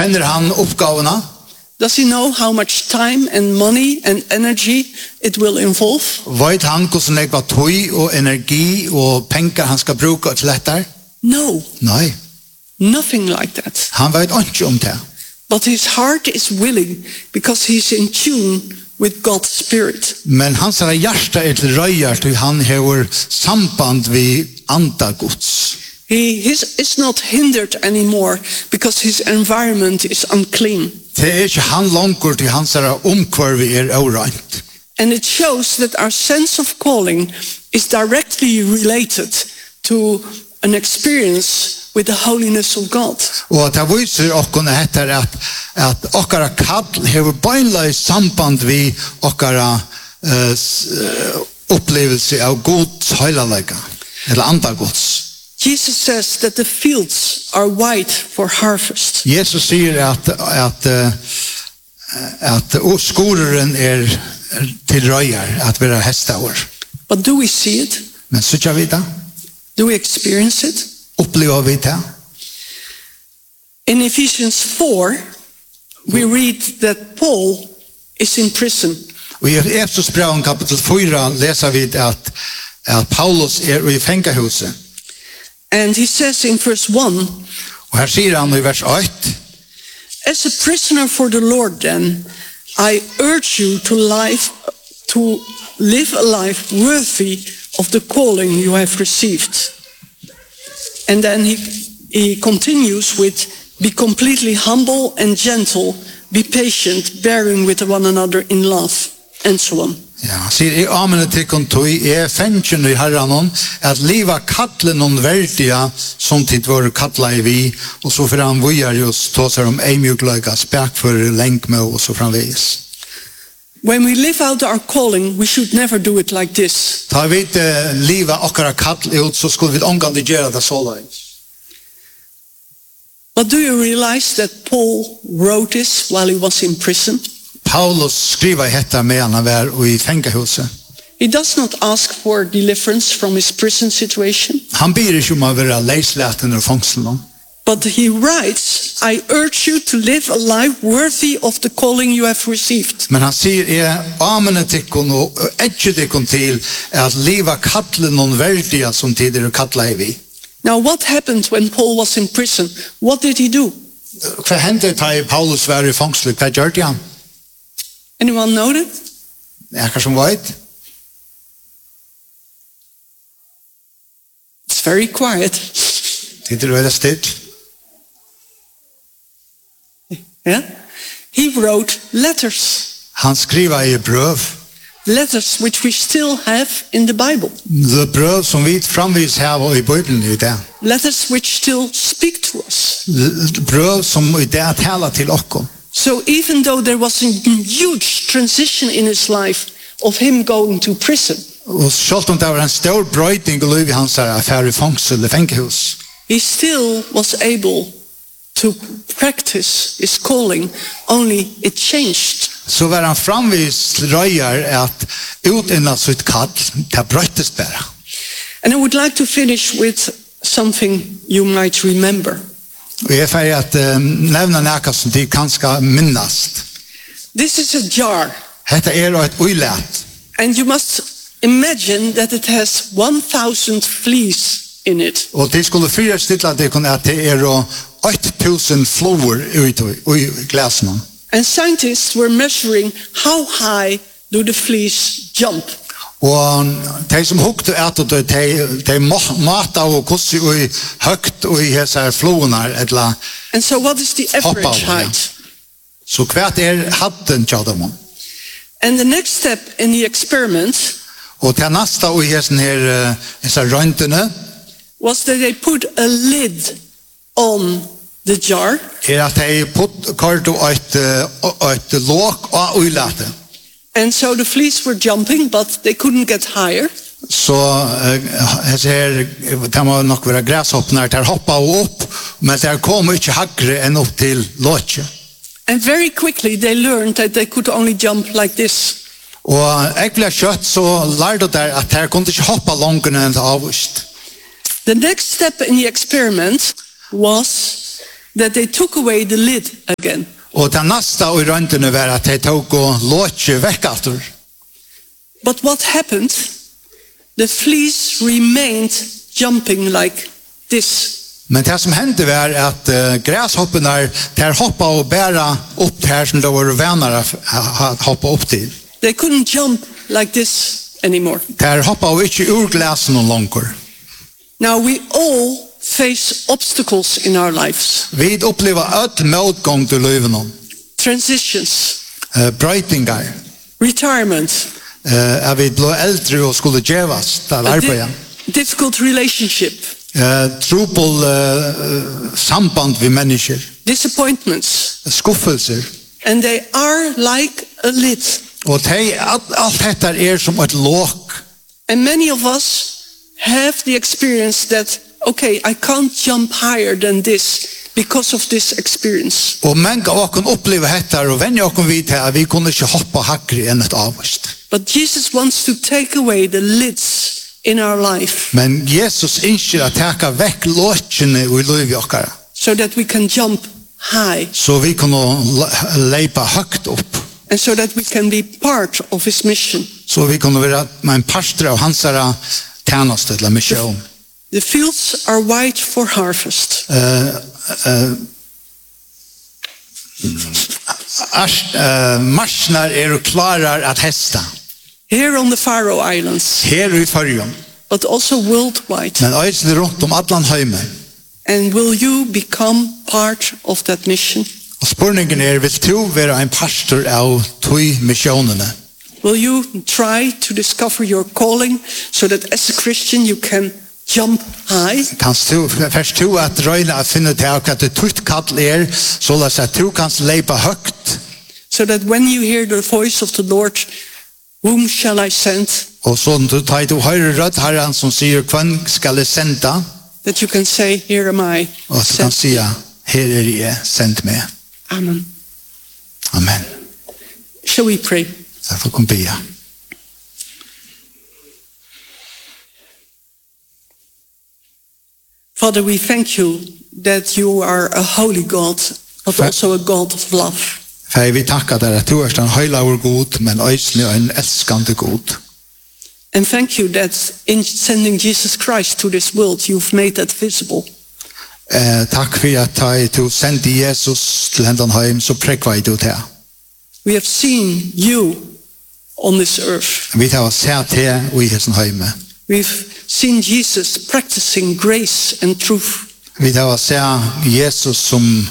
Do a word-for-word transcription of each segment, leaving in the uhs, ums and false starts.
Känner han uppgåvorna? Does he know how much time and money and energy it will involve? Vet han hur sån ekva tøy og energi og pengar han skal bruka til detta? No, Nei, nothing like that. han vet ikke om det. But his heart is willing because he's in tune with God's Spirit. Men hans hjärta är till röjar till han har samband vid anda Guds. He is, is not hindered anymore because his environment is unclean. Det är inte han långt till hans omkvarv är orent. And it shows that our sense of calling is directly related to an experience with the holiness of God. Och det visar också heter att att okara kall har beinleis samband vid okara uh, upplevelse av Guds heilighet eller anda Guds. Jesus says that the fields are white for harvest. Jesus säger att att uh, att skoren är till röjar att vara hästar. But do we see it? Men så jag vet det. Do we experience it? Upplever vi det? In Ephesians four, we read that Paul is in prison. Och i Efesierbrevet kapitel fyra läser vi att att Paulus är i fängelsehuset. And he says in verse one, Och här säger han i vers ett: as a prisoner for the Lord then, I urge you to life to live a life worthy of the calling you have received. And then he he continues with, be completely humble and gentle, be patient, bearing with one another in love, and so on. Ja, sier jeg amen til kontoi, er fengen i herranon, at liva kattlen on verdia, som tid var kattla i vi, og så for han vujar just tåsar om eimjukløyga, spekfor lengme og så framvis. When we live out our calling, we should never do it like this. Ta vi uh, liva okkara kattl ut, så skulle vi omgående gjøre det så langt. But do you realize that Paul wrote this while he was in prison? Paulus skriver hetta med han var i fängelsehuset. He does not ask for deliverance from his prison situation. Han ber ikke om å være leislaten ur fångselen. But he writes, I urge you to live a life worthy of the calling you have received. Men han sier, jeg amene tikkun og edge tikkun til at liva kattlen og verdia som tider kattla i vi. Now what happened when Paul was in prison? What did he do? Hva hendte da Paulus var i fångsel? Hva gjør han? Anyone know that? Jeg kan som vet. It's very quiet. Tider veldig stilt. Yeah? He wrote letters. Han skriver i brev. Letters which we still have in the Bible. Det brev som vi framvis har i Bibelen i det. Letters which still speak to us. Brev som i det talar til okkom. So even though there was a huge transition in his life of him going to prison, Og selv om det var en stor brøyding i livet hans er affær i fångsel i fengehus, he still was able to practice his calling, only it changed. så var han framvis røyer at utinna sitt kall, det brøytes bare. And I would like to finish with something you might remember. Og jeg får at uh, nevna nækka som de kanskje minnast. This is a jar, Hetta er et uilet. and you must imagine that it has one thousand fleas in it. Og de skulle fyra stilla det kunne at det er åtte tusen floer ut i glasen. And scientists were measuring how high do the fleas jump. Og de som hukte etter det, de, de mata og kossi i høgt og i hese floene, etla And so what is the average hoppa av, ja. height? Så hvert er hatten tja dem. And the next step in the experiment Og til nasta og i hese her, hese røntene, was that they put a lid on the jar, er at de putt kort og et, et låk og uilete. and so the fleas were jumping, but they couldn't get higher. Så hese her, det må nok være græshoppene, der hoppa opp, men der kom ikke hakre enn opp til låkje. And very quickly they learned that they could only jump like this. Og jeg ble kjøtt, så lærte der at her kunne ikke hoppa langere enn avvist. The next step in the experiment was that they took away the lid again. Og det neste og røntene var at de tok og låtje vekk atter. But what happened? The fleas remained jumping like this. Men det som hendte var at uh, gräshoppene der hoppa og bæra opp her som det var venner å hoppa opp til. They couldn't jump like this anymore. Der hoppa og ikke ur glasen og langer. Now we all face obstacles in our lives. Vi opplever ødt motgång til løyven. Transitions, Uh, brøytingar. retirement, Uh, er vi ble eldre og skulle gjevas til a di- arbeidet. difficult relationship, Uh, trupel uh, samband vi mennesker. disappointments, Skuffelser. and they are like a lid. Og de, alt, alt dette er som et låk. And many of us have the experience that, okay, I can't jump higher than this because of this experience. Og mange av oss opplever dette, og venner oss vidt at vi kunne ikke hoppe hakre enn et avvist. But Jesus wants to take away the lids in our life Men Jesus ønsker å ta vekk låkene i livet okkara, so that we can jump high så vi kunne le- leipa høgt opp, and so that we can be part of his mission. så vi kunne være med en pastor av hansara tjeneste til mission. The fields are white for harvest. Uh, uh, uh, marsnar er klarar at hesta, Here on the Faroe Islands, her i Førjum, but also worldwide. men øysene rundt om allan heimen. And will you become part of that mission? Og spurningen er, vil du være en pastor av tog missionene? Will you try to discover your calling so that as a Christian you can jump high? Kanst du, først du at røyne at finne til hva det tutt kall er, så at du kanst leipa høgt, So that when you hear the voice of the Lord, whom shall I send? og så du tar du høyre rødt herren som sier, hvem skal jeg senda? That you can say, here am I. Og så kan Send. si, her er jeg, send meg. Amen. Amen. Shall we pray? Så får kom bia. Father, we thank you that you are a holy God, but Fa- also a God of love. For vi takkar deg at du er en høylaver god, men øysene en elskande god. And thank you that in sending Jesus Christ to this world, you've made that visible. Eh, takk for at da du sendte Jesus til hendan heim, så prekva du til. We have seen you on this earth. Vi tar sett til og i hessen heime. We've seen Jesus practicing grace and truth. Vi tar sett Jesus som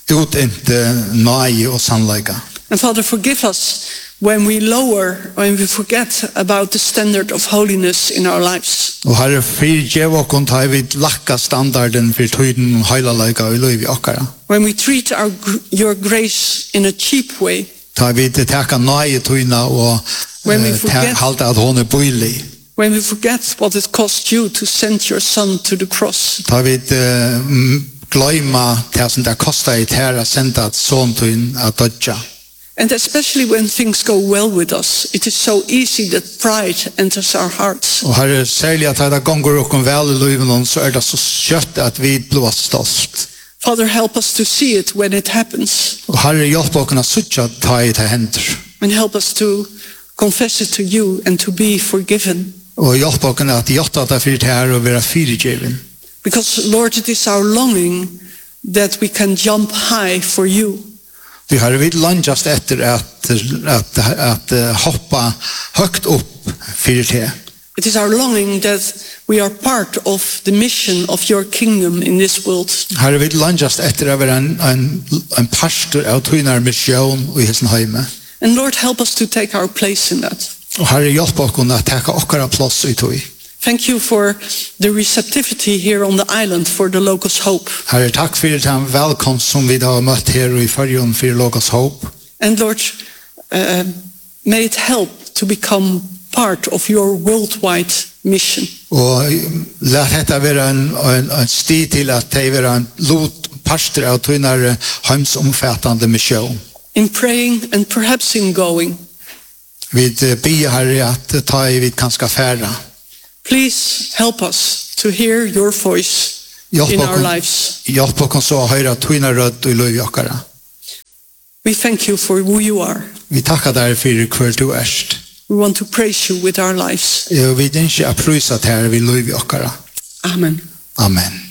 utinte nøye og sannleika. And Father, forgive us when we lower, when we forget about the standard of holiness in our lives. Og herre, fyrir djev okkur tar vi lakka standarden for tøyden og høylaleika i liv i okkara. When we treat our, gr- your grace in a cheap way. Tar vi til teka nøye tøyna og When we eh, forget- ta- halda at hon er bøylig. When we forget what it cost you to send your son to the cross. Tar vi uh, gløyma det som det kostar i ter a senda at sån tøyn at dødja. And especially when things go well with us, it is so easy that pride enters our hearts. Og herre, særlig at det gonger okkur vel i liven, så er det så kjøtt at vi blir stolt. Father, help us to see it when it happens, Og herre, hjelp okkur a suttja ta i til hender. and help us to confess it to you and to be forgiven. Og hjelp okkur at hjelta det fyrir her og vera fyrirgjeven. Because, Lord, it is our longing that we can jump high for you. Vi har vidt landjast etter at, at, at, at hoppa høgt opp fyrir til. It is our longing that we are part of the mission of your kingdom in this world. Her vidt landjast etter å være en, en, en pastor av tøynar mission i hessen heime. And Lord, help us to take our place in that. Og herre, hjelp okkur at teka okkara plass i tøy. Thank you for the receptivity here on the island for the Locust Hope. Herre, takk fyrir den velkomst som vi har møtt her i Førjun for Logos Hope. And Lord, uh, may it help to become part of your worldwide mission. Og let dette være en, en, en sti til at det være en lot pastor av tøynar heimsomfattande mission. In praying and perhaps in going, Vi bier herre at ta i vid kanska færa. please help us to hear your voice in our lives. Hjelp oss så høyre tøyne rødt i liv okkara. We thank you for who you are. Vi takkar deg for hver du erst. We want to praise you with our lives. Vi ønsker å prysa til her vi liv okkara. Amen. Amen.